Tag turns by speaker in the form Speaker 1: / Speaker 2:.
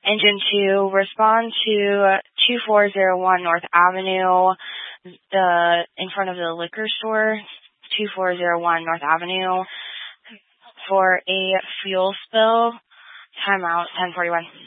Speaker 1: Engine 2, respond to 2401 North Avenue, in front of the liquor store, 2401 North Avenue, for a fuel spill. Timeout, 10:41.